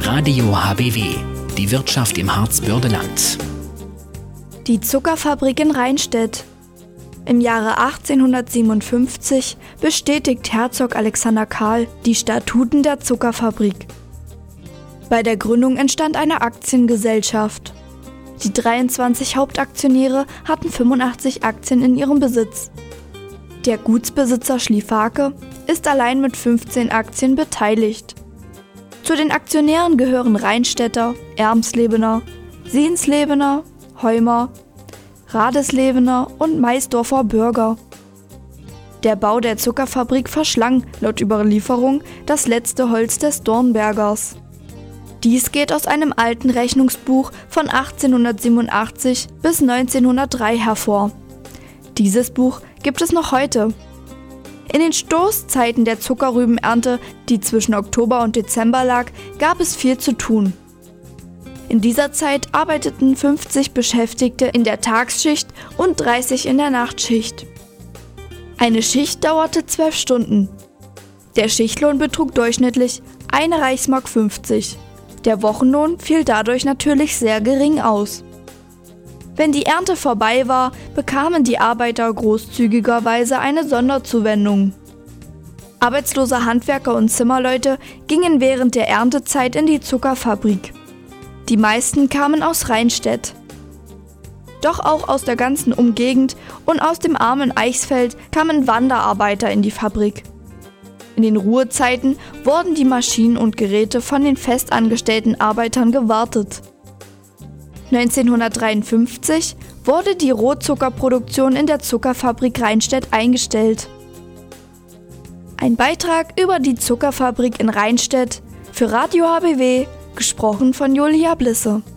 Radio HBW, die Wirtschaft im Harzbördeland. Die Zuckerfabrik in Rheinstedt. Im Jahre 1857 bestätigt Herzog Alexander Karl die Statuten der Zuckerfabrik. Bei der Gründung entstand eine Aktiengesellschaft. Die 23 Hauptaktionäre hatten 85 Aktien in ihrem Besitz. Der Gutsbesitzer Schlieffake ist allein mit 15 Aktien beteiligt. Zu den Aktionären gehören Rheinstädter, Ermslebener, Sehenslebener, Heumer, Radeslebener und Maisdorfer Bürger. Der Bau der Zuckerfabrik verschlang laut Überlieferung das letzte Holz des Dornbergers. Dies geht aus einem alten Rechnungsbuch von 1887 bis 1903 hervor. Dieses Buch gibt es noch heute. In den Stoßzeiten der Zuckerrübenernte, die zwischen Oktober und Dezember lag, gab es viel zu tun. In dieser Zeit arbeiteten 50 Beschäftigte in der Tagsschicht und 30 in der Nachtschicht. Eine Schicht dauerte 12 Stunden. Der Schichtlohn betrug durchschnittlich 1 Reichsmark 50. Der Wochenlohn fiel dadurch natürlich sehr gering aus. Wenn die Ernte vorbei war, bekamen die Arbeiter großzügigerweise eine Sonderzuwendung. Arbeitslose Handwerker und Zimmerleute gingen während der Erntezeit in die Zuckerfabrik. Die meisten kamen aus Rheinstedt. Doch auch aus der ganzen Umgegend und aus dem armen Eichsfeld kamen Wanderarbeiter in die Fabrik. In den Ruhezeiten wurden die Maschinen und Geräte von den festangestellten Arbeitern gewartet. 1953 wurde die Rohzuckerproduktion in der Zuckerfabrik Rheinstedt eingestellt. Ein Beitrag über die Zuckerfabrik in Rheinstedt für Radio HBW, gesprochen von Julia Blisse.